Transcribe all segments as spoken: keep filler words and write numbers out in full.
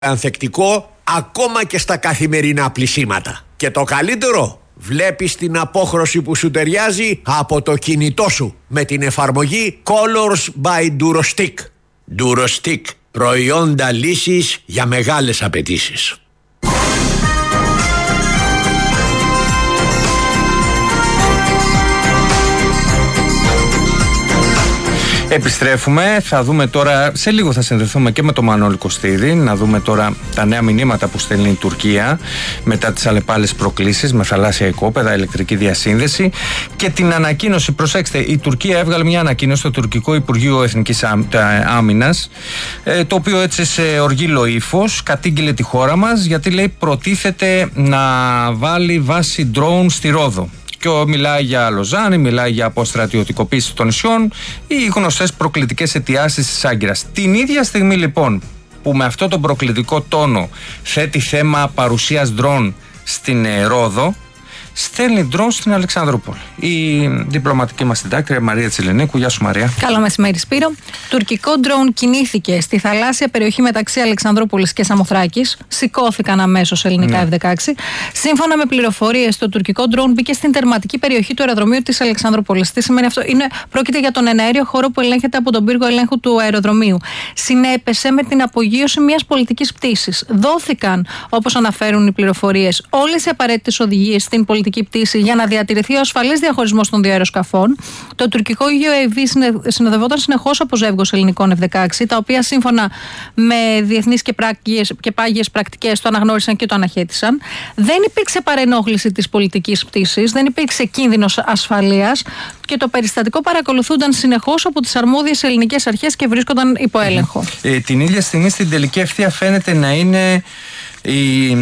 ανθεκτικό ακόμα και στα καθημερινά πλησίματα. Και το καλύτερο, βλέπεις την απόχρωση που σου ταιριάζει από το κινητό σου με την εφαρμογή Colors by Durostick. Durostick, προϊόντα λύσης για μεγάλες απαιτήσεις. Επιστρέφουμε, θα δούμε τώρα, σε λίγο θα συνδεθούμε και με τον Μανώλη Κωστίδη, να δούμε τώρα τα νέα μηνύματα που στέλνει η Τουρκία μετά τις αλλεπάλληλες προκλήσεις με θαλάσσια οικόπεδα, ηλεκτρική διασύνδεση και την ανακοίνωση. Προσέξτε, η Τουρκία έβγαλε μια ανακοίνωση στο τουρκικό Υπουργείο Εθνικής Άμυνας, το οποίο έτσι σε οργήλο ύφος κατήγγειλε τη χώρα μας γιατί λέει προτίθεται να βάλει βάση drone στη Ρόδο. Και μιλάει για Λοζάνη, μιλάει για αποστρατιωτικοποίηση των νησιών ή οι γνωστές προκλητικές αιτιάσεις της Άγκυρας. Την ίδια στιγμή λοιπόν που με αυτό τον προκλητικό τόνο θέτει θέμα παρουσίας ντρόν στην Ρόδο, στέλνει ντρόν στην Αλεξανδρούπολη. Η διπλωματική μας συντάκτρια Μαρία Τσιλενίκου. Γεια σου, Μαρία. Καλό μεσημέρι, Σπύρο. Τουρκικό ντρόν κινήθηκε στη θαλάσσια περιοχή μεταξύ Αλεξανδρούπολης και Σαμοθράκης. Σηκώθηκαν αμέσως ελληνικά ναι. εφ δεκαέξι. Σύμφωνα με πληροφορίες, το τουρκικό ντρόν μπήκε στην τερματική περιοχή του αεροδρομίου της Αλεξανδρούπολης. Τι σημαίνει αυτό? Είναι, πρόκειται για τον εναέριο χώρο που ελέγχεται από τον πύργο ελέγχου του αεροδρομίου. Συνέπεσε με την απογείωση μιας πολιτικής πτήσης. Δόθηκαν, όπως αναφέρουν οι πληροφορίες, όλες οι απαραίτητες οδηγίες στην πολιτική πτήση για να διατηρηθεί ο ασφαλής διαχωρισμός των δύο αεροσκαφών. Το τουρκικό γιου έι βι συνοδευόταν συνεχώς από ζεύγος ελληνικών εφ δεκαέξι, τα οποία σύμφωνα με διεθνείς και, και πάγιες πρακτικές το αναγνώρισαν και το αναχέτησαν. Δεν υπήρξε παρενόχληση της πολιτικής πτήσης, δεν υπήρξε κίνδυνος ασφαλείας και το περιστατικό παρακολουθούνταν συνεχώς από τις αρμόδιες ελληνικές αρχές και βρίσκονταν υπό έλεγχο. Ε, την ίδια στιγμή στην τελική ευθεία φαίνεται να είναι η.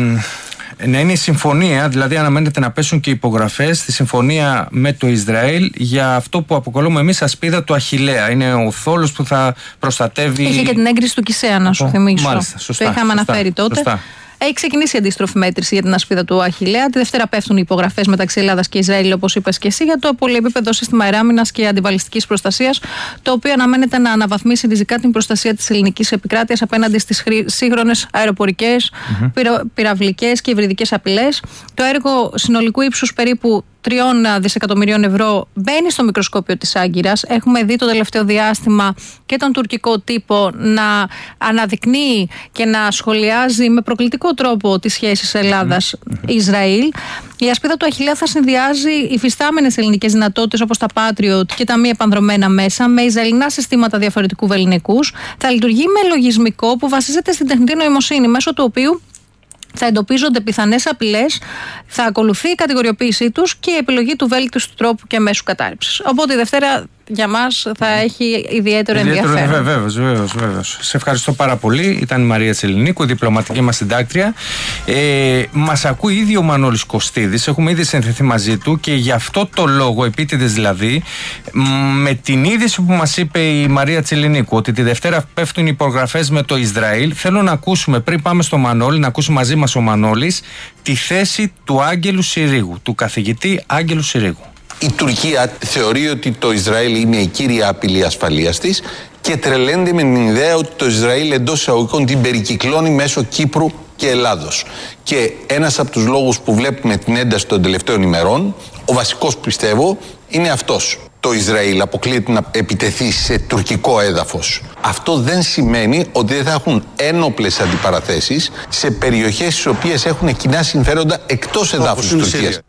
Να είναι η συμφωνία, δηλαδή αναμένεται να πέσουν και υπογραφές στη συμφωνία με το Ισραήλ για αυτό που αποκαλούμε εμείς ασπίδα του Αχιλλέα. Είναι ο θόλος που θα προστατεύει. Είχε και την έγκριση του Κισέα, να σου oh, θυμίσω. Μάλιστα, σωστά. Το είχαμε σωστά, αναφέρει τότε. Σωστά. Έχει ξεκινήσει η αντίστροφη μέτρηση για την ασπίδα του Αχιλλέα. Τη Δευτέρα πέφτουν οι υπογραφές μεταξύ Ελλάδας και Ισραήλ, όπως είπες και εσύ, για το πολυεπίπεδο σύστημα αεράμινας και αντιβαλιστικής προστασίας, το οποίο αναμένεται να αναβαθμίσει ριζικά την προστασία της ελληνικής επικράτειας απέναντι στις σύγχρονες αεροπορικές, mm-hmm. πυρα, πυραυλικές και υβριδικές απειλές. Το έργο συνολικού ύψους περίπου τριών δισεκατομμυρίων ευρώ μπαίνει στο μικροσκόπιο της Άγκυρας. Έχουμε δει το τελευταίο διάστημα και τον τουρκικό τύπο να αναδεικνύει και να σχολιάζει με προκλητικό τρόπο τις σχέσεις Ελλάδας-Ισραήλ. Η ασπίδα του Αχιλλέα θα συνδυάζει υφιστάμενες ελληνικές δυνατότητες όπως τα Patriot και τα μη επανδρομένα μέσα με ισραηλινά συστήματα διαφορετικού βεληνικούς. Θα λειτουργεί με λογισμικό που βασίζεται στην τεχνητή νοημοσύνη, μέσω του οποίου θα εντοπίζονται πιθανές απειλές, θα ακολουθεί η κατηγοριοποίησή τους και η επιλογή του βέλτιστου τρόπου και μέσου κατάρριψης. Οπότε η Δευτέρα για μας θα έχει ιδιαίτερο ενδιαφέρον. Βεβαίως, βεβαίως, βεβαίως. Σε ευχαριστώ πάρα πολύ. Ήταν η Μαρία Τσιλενίκου, η διπλωματική μας συντάκτρια. Ε, μας ακούει ήδη ο Μανώλης Κωστίδης. Έχουμε ήδη συνθεθεί μαζί του και γι' αυτό το λόγο, επίτηδες δηλαδή, με την είδηση που μας είπε η Μαρία Τσιλενίκου, ότι τη Δευτέρα πέφτουν οι υπογραφές με το Ισραήλ, θέλω να ακούσουμε, πριν πάμε στο Μανώλη, να ακούσουμε μαζί μας ο Μανώλης τη θέση του Άγγελου Συρίγου, του καθηγητή Άγγελου Συρίγου. Η Τουρκία θεωρεί ότι το Ισραήλ είναι η κύρια απειλή ασφαλείας της και τρελαίνεται με την ιδέα ότι το Ισραήλ εντός εισαγωγικών την περικυκλώνει μέσω Κύπρου και Ελλάδος. Και ένας από τους λόγους που βλέπουμε την ένταση των τελευταίων ημερών, ο βασικός πιστεύω, είναι αυτός. Το Ισραήλ αποκλείεται να επιτεθεί σε τουρκικό έδαφος. Αυτό δεν σημαίνει ότι δεν θα έχουν ένοπλες αντιπαραθέσεις σε περιοχές στις οποίες έχουν κοινά συμφέροντα εκτός εδάφους της Τουρκίας.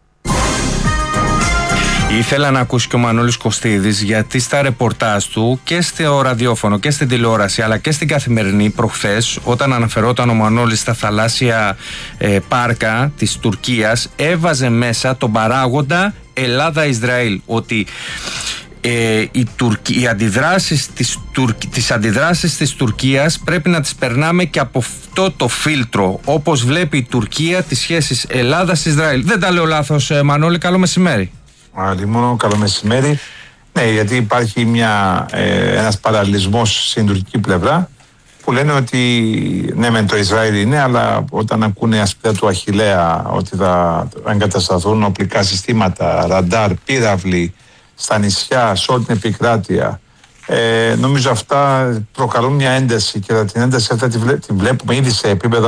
Ήθελα να ακούσει και ο Μανώλης Κωστίδης, γιατί στα ρεπορτάζ του και στο ραδιόφωνο και στην τηλεόραση αλλά και στην καθημερινή προχθές, όταν αναφερόταν ο Μανώλης στα θαλάσσια ε, πάρκα της Τουρκίας, έβαζε μέσα τον παράγοντα Ελλάδα-Ισραήλ, ότι ε, οι, Τουρκ, οι αντιδράσεις της, Τουρκ, τις αντιδράσεις της Τουρκίας πρέπει να τις περνάμε και από αυτό το φίλτρο, όπως βλέπει η Τουρκία τις σχέσεις Ελλάδας-Ισραήλ. Δεν τα λέω λάθος, ε, Μανώλη, καλό μεσημέρι. Μόνο καλό μεσημέρι. Ναι, γιατί υπάρχει μια, ε, ένας παραλληλισμός στην τουρκική πλευρά που λένε ότι ναι μεν το Ισραήλ είναι, αλλά όταν ακούνε ασπίδα του Αχιλλέα ότι θα εγκατασταθούν οπλικά συστήματα, ραντάρ, πύραυλοι στα νησιά, σε όλη την επικράτεια, Ε, νομίζω αυτά προκαλούν μια ένταση και την ένταση αυτή τη βλέπουμε ήδη σε επίπεδα